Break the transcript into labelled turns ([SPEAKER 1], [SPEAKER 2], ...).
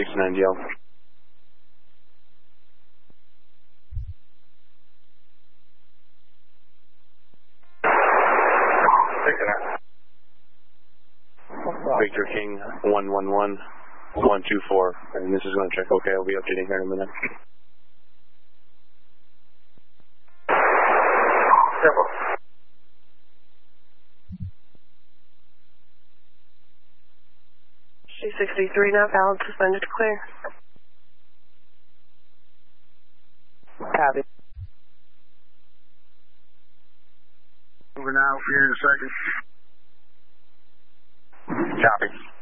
[SPEAKER 1] 69DL. Victor King 111124, and this is going to check okay. I'll be updating here in a minute.
[SPEAKER 2] C63 now, valid, suspended to clear.
[SPEAKER 3] Copy.
[SPEAKER 4] Over now, for you in a second.
[SPEAKER 1] Copy.